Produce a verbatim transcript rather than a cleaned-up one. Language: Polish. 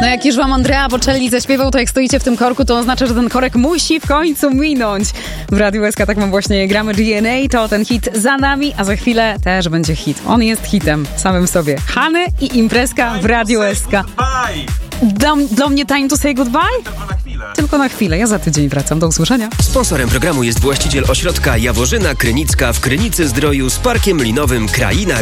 jak już wam Andrea Bocelli zaśpiewał, to jak stoicie w tym korku, to oznacza, że ten korek musi w końcu minąć. W Radiu S K tak mam właśnie gramy D N A, to ten hit za nami, a za chwilę też będzie hit. On jest hitem samym w sobie. Hany i imprezka w Radiu S K. Dla, dla mnie time to say goodbye? Tylko na chwilę. Tylko na chwilę. Ja za tydzień wracam. Do usłyszenia. Sponsorem programu jest właściciel ośrodka Jaworzyna Krynicka w Krynicy Zdroju z parkiem linowym Kraina